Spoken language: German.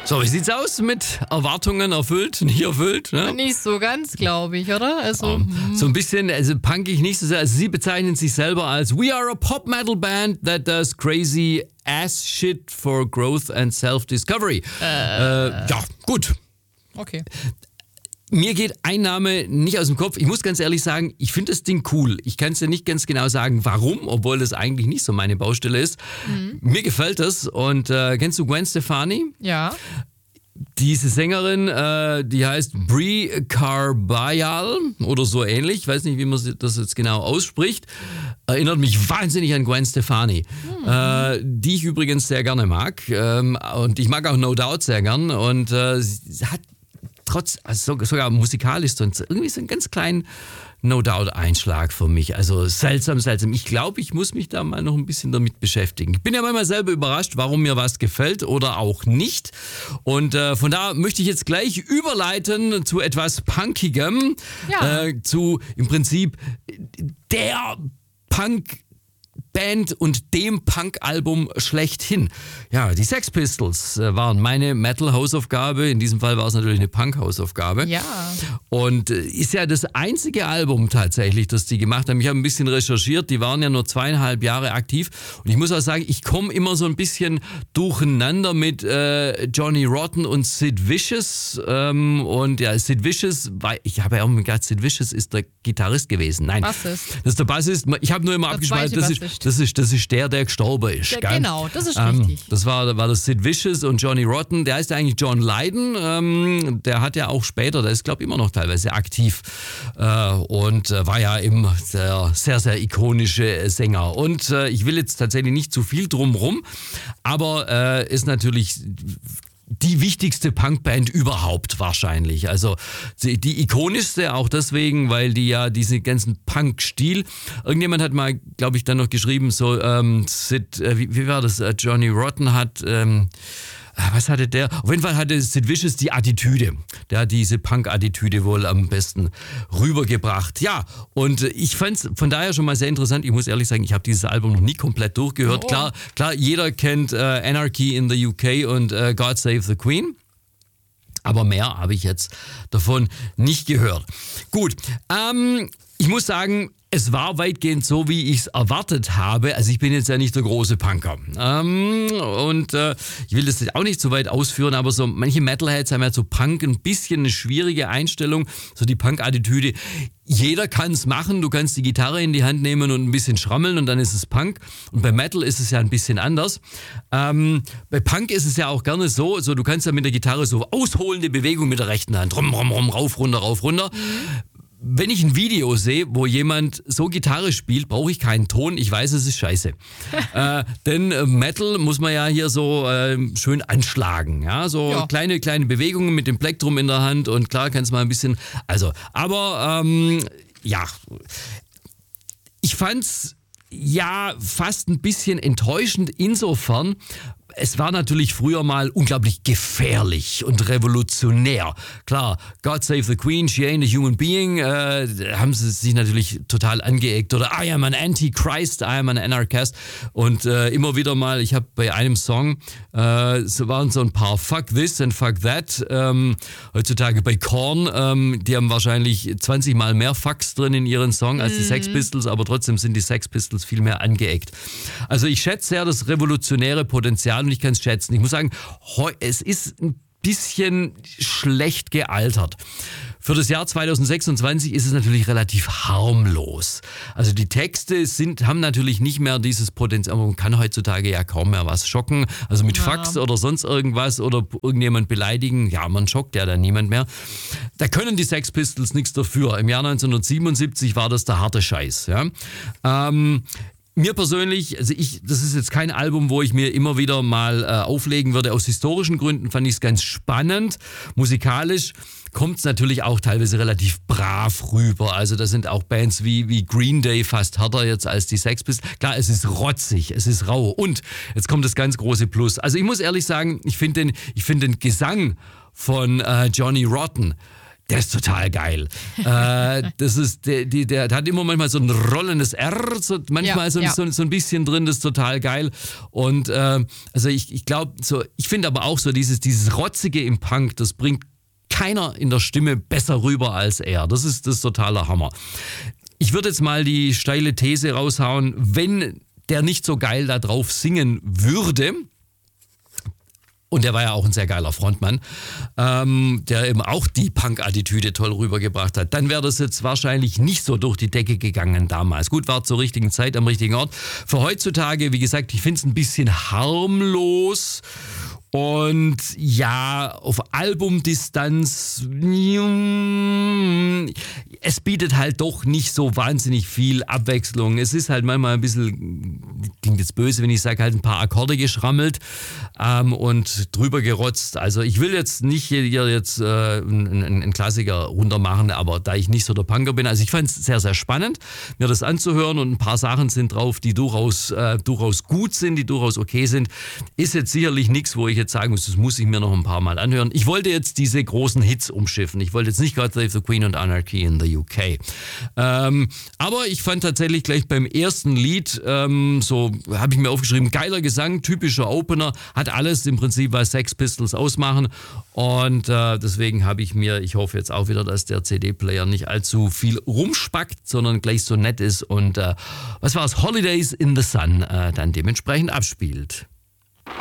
So, wie sieht's aus mit Erwartungen erfüllt, nicht erfüllt? Ne? Nicht so ganz, glaube ich, oder? Also, So ein bisschen, also punkig nicht so sehr. Also sie bezeichnen sich selber als "We are a Pop-Metal-Band that does crazy ass shit for growth and self-discovery." Ja, gut. okay. Mir geht ein Name nicht aus dem Kopf. Ich muss ganz ehrlich sagen, ich finde das Ding cool. Ich kann es dir nicht ganz genau sagen, warum, obwohl das eigentlich nicht so meine Baustelle ist. Mir gefällt das. Und kennst du Gwen Stefani? Ja. Diese Sängerin, die heißt Brie Carbayal oder so ähnlich. Ich weiß nicht, wie man das jetzt genau ausspricht. Erinnert mich wahnsinnig an Gwen Stefani, die ich übrigens sehr gerne mag. Und ich mag auch No Doubt sehr gern. Und sie hat sogar musikalisch irgendwie so einen ganz kleinen No Doubt Einschlag für mich. Also seltsam. Ich glaube, ich muss mich da mal noch ein bisschen damit beschäftigen. Ich bin ja manchmal selber überrascht, warum mir was gefällt oder auch nicht. Und von da möchte ich jetzt gleich überleiten zu etwas Punkigem. Ja. Zu im Prinzip der Punk-Band und dem Punk-Album schlechthin. Ja, die Sex Pistols waren meine Metal-Hausaufgabe. In diesem Fall war es natürlich eine Punk-Hausaufgabe. Ja. Und ist ja das einzige Album tatsächlich, das die gemacht haben. Ich habe ein bisschen recherchiert, die waren ja nur 2,5 Jahre aktiv. Und ich muss auch sagen, ich komme immer so ein bisschen durcheinander mit Johnny Rotten und Sid Vicious. Und ja, Sid Vicious, ich habe ja auch gedacht, Sid Vicious ist der Gitarrist gewesen. Nein, Bassist. das ist der Bassist. Ich habe nur immer abgespeichert, das ist der gestorben ist. Ja, gell? genau, das ist richtig. Das war das Sid Vicious und Johnny Rotten. Der heißt ja eigentlich John Lydon. Der hat ja auch später, der ist glaube ich immer noch teilweise aktiv und war ja immer sehr, sehr, sehr ikonische Sänger. Und ich will jetzt tatsächlich nicht zu viel drumrum, aber ist natürlich die wichtigste Punkband überhaupt wahrscheinlich. Also die ikonischste auch deswegen, weil die ja diesen ganzen Punk-Stil, irgendjemand hat mal, glaube ich, dann noch geschrieben, so wie war das, Johnny Rotten hat, was hatte der? Auf jeden Fall hatte Sid Vicious die Attitüde. Der hat diese Punk-Attitüde wohl am besten rübergebracht. Ja, und ich fand es von daher schon mal sehr interessant. Ich muss ehrlich sagen, ich habe dieses Album noch nie komplett durchgehört. Oh. Klar, jeder kennt Anarchy in the UK und God Save the Queen. Aber mehr habe ich jetzt davon nicht gehört. Gut, ich muss sagen, es war weitgehend so, wie ich es erwartet habe. Also ich bin jetzt ja nicht der große Punker. Und ich will das jetzt auch nicht so weit ausführen, aber so manche Metalheads haben ja zu Punk ein bisschen eine schwierige Einstellung. So die Punk-Attitüde. Jeder kann es machen. Du kannst die Gitarre in die Hand nehmen und ein bisschen schrammeln und dann ist es Punk. Und bei Metal ist es ja ein bisschen anders. Bei Punk ist es ja auch gerne so, du kannst ja mit der Gitarre so ausholende Bewegung mit der rechten Hand. Rum, rum, rum, rauf, runter, rauf, runter. Wenn ich ein Video sehe, wo jemand so Gitarre spielt, brauche ich keinen Ton. Ich weiß, es ist scheiße. Denn Metal muss man ja hier so schön anschlagen. Ja, so ja. Kleine Bewegungen mit dem Plektrum in der Hand und klar kannst du mal ein bisschen. Also, aber ja, ich fand's ja fast ein bisschen enttäuschend insofern. Es war natürlich früher mal unglaublich gefährlich und revolutionär. Klar, God Save the Queen, She Ain't a Human Being, haben sie sich natürlich total angeeckt. Oder I am an Antichrist, I am an Anarchist. Und immer wieder mal, ich habe bei einem Song, so waren so ein paar Fuck This and Fuck That. Heutzutage bei Korn, die haben wahrscheinlich 20 Mal mehr Fucks drin in ihren Song als die Sex Pistols, aber trotzdem sind die Sex Pistols viel mehr angeeckt. Also ich schätze sehr das revolutionäre Potenzial und ich kann es schätzen. Ich muss sagen, es ist ein bisschen schlecht gealtert. Für das Jahr 2026 ist es natürlich relativ harmlos. Also die Texte haben natürlich nicht mehr dieses Potenzial. Man kann heutzutage ja kaum mehr was schocken. Also mit Fax oder sonst irgendwas oder irgendjemand beleidigen. Ja, man schockt ja dann niemand mehr. Da können die Sex Pistols nichts dafür. Im Jahr 1977 war das der harte Scheiß. Ja. Mir persönlich, das ist jetzt kein Album, wo ich mir immer wieder mal auflegen würde. Aus historischen Gründen fand ich es ganz spannend. Musikalisch kommt es natürlich auch teilweise relativ brav rüber. Also da sind auch Bands wie Green Day fast härter jetzt als die Sex Pistols. Klar, es ist rotzig, es ist rau. Und jetzt kommt das ganz große Plus. Also ich muss ehrlich sagen, ich finde den Gesang von Johnny Rotten, Der ist total geil. Das ist, der hat immer manchmal so ein rollendes R, so manchmal so ein bisschen drin, das ist total geil. Und also ich glaube, ich finde aber auch so dieses Rotzige im Punk, das bringt keiner in der Stimme besser rüber als er. Das ist totaler Hammer. Ich würde jetzt mal die steile These raushauen, wenn der nicht so geil da drauf singen würde, und der war ja auch ein sehr geiler Frontmann, der eben auch die Punk-Attitüde toll rübergebracht hat, dann wäre das jetzt wahrscheinlich nicht so durch die Decke gegangen damals. Gut, war zur richtigen Zeit am richtigen Ort. Für heutzutage, wie gesagt, ich finde es ein bisschen harmlos. Und ja, auf Albumdistanz, es bietet halt doch nicht so wahnsinnig viel Abwechslung. Es ist halt manchmal ein bisschen, klingt jetzt böse, wenn ich sage, halt ein paar Akkorde geschrammelt und drüber gerotzt. Also ich will jetzt nicht hier jetzt einen Klassiker runtermachen, aber da ich nicht so der Punker bin, also ich fand es sehr, sehr spannend, mir das anzuhören, und ein paar Sachen sind drauf, die durchaus gut sind, die durchaus okay sind. Ist jetzt sicherlich nichts, wo ich jetzt sagen muss, das muss ich mir noch ein paar Mal anhören. Ich wollte jetzt diese großen Hits umschiffen. Ich wollte jetzt nicht God Save the Queen und Anarchy in the UK. Aber ich fand tatsächlich gleich beim ersten Lied, so habe ich mir aufgeschrieben, geiler Gesang, typischer Opener, hat alles im Prinzip, was Sex Pistols ausmachen. Und deswegen habe ich hoffe jetzt auch wieder, dass der CD-Player nicht allzu viel rumspackt, sondern gleich so nett ist und was war es, Holidays in the Sun dann dementsprechend abspielt.